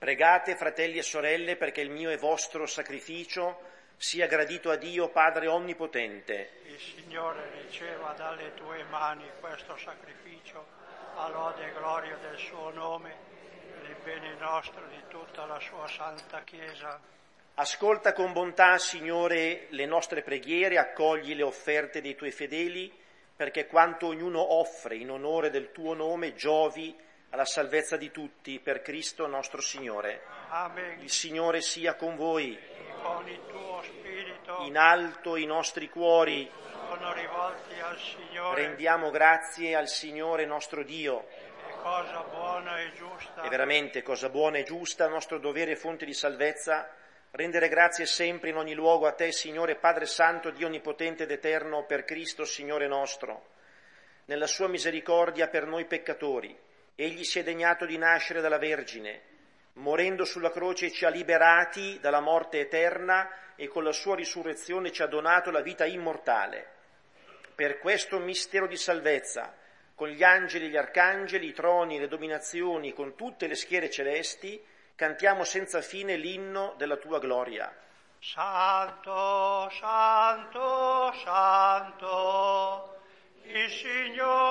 Pregate, fratelli e sorelle, perché il mio e vostro sacrificio sia gradito a Dio Padre Onnipotente. Il Signore riceva dalle tue mani questo sacrificio, a lode e gloria del suo nome, per il bene nostro e di tutta la sua santa Chiesa. Ascolta con bontà, Signore, le nostre preghiere, accogli le offerte dei tuoi fedeli, perché quanto ognuno offre in onore del tuo nome giovi alla salvezza di tutti, per Cristo nostro Signore. Amen. Il Signore sia con voi. E con il tuo spirito In alto i nostri cuori. sono rivolti al Signore. Rendiamo grazie al Signore nostro Dio. È cosa buona e giusta. È veramente cosa buona e giusta, nostro dovere e fonte di salvezza, rendere grazie sempre in ogni luogo a te, Signore Padre Santo, Dio Onnipotente ed Eterno, per Cristo, Signore nostro. Nella sua misericordia per noi peccatori, Egli si è degnato di nascere dalla Vergine, morendo sulla croce ci ha liberati dalla morte eterna e con la sua risurrezione ci ha donato la vita immortale. Per questo mistero di salvezza, con gli angeli, gli arcangeli, i troni, le dominazioni, con tutte le schiere celesti, cantiamo senza fine l'inno della tua gloria. Santo, santo, santo, il Signore